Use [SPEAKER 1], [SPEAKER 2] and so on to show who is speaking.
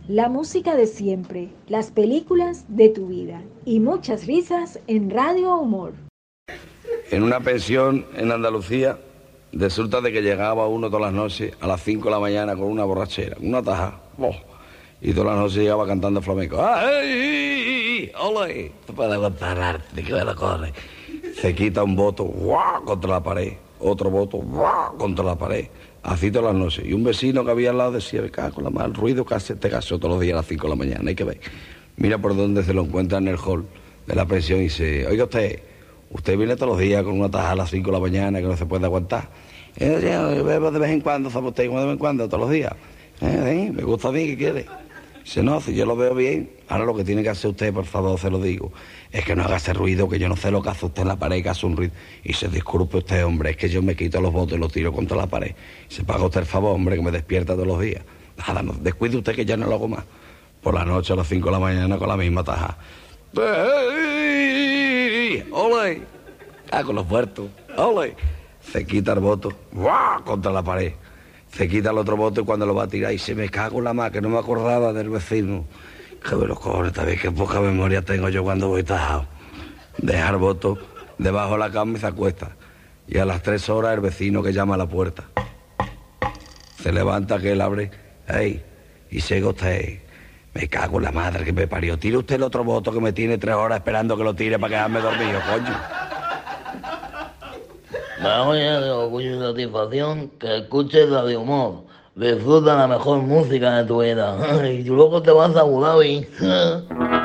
[SPEAKER 1] La música de siempre, las películas de tu vida y muchas risas en Radio Humor.
[SPEAKER 2] En una pensión en Andalucía, resulta de que llegaba uno todas las noches a las 5 de la mañana con una borrachera, una taja. ¡Oh! Y todas las noches llegaba cantando flamenco. ¡Ay! ¡Ole! Te puedes aguantar arte, que me lo corre. Se quita un voto, ¡guau! Contra la pared. Otro voto, ¡guau! Contra la pared. Así todas las noches. Y un vecino que había al lado decía, me cago en la mal ruido que hace este caso todos los días a las 5 de la mañana. Hay que ver. Mira por dónde se lo encuentra en el hall de la pensión y dice, oiga usted viene todos los días con una taja a las 5 de la mañana que no se puede aguantar. Yo bebo de vez en cuando, ¿sabe usted? De vez en cuando, todos los días. Sí, me gusta a mí, ¿qué quiere? Dice, no, si yo lo veo bien, ahora lo que tiene que hacer usted, por favor, se lo digo, es que no haga ese ruido, que yo no sé lo que hace usted en la pared, que hace un ruido. Y se disculpe usted, hombre, es que yo me quito los votos y los tiro contra la pared. Y se paga usted el favor, hombre, que me despierta todos los días. Nada, no, descuide usted que ya no lo hago más. Por la noche a las 5 de la mañana con la misma taja. ¡Ole! Con los muertos. ¡Ole! Se quita el voto, ¡guau! Contra la pared. Se quita el otro voto y cuando lo va a tirar y se me cago en la más, que no me acordaba del vecino. Que me los cojones, también qué poca memoria tengo yo cuando voy tajado. Deja el voto debajo de la cama y se acuesta. Y a las 3 horas el vecino que llama a la puerta. Se levanta, que él abre, ¡ey! Y llega usted. Me cago en la madre que me parió. Tire usted el otro voto que me tiene 3 horas esperando que lo tire para quedarme dormido, coño.
[SPEAKER 3] Vamos ya de orgullo y satisfacción que escuches la de humor. Disfruta la mejor música de tu vida. Y luego te vas a Abu Dhabi.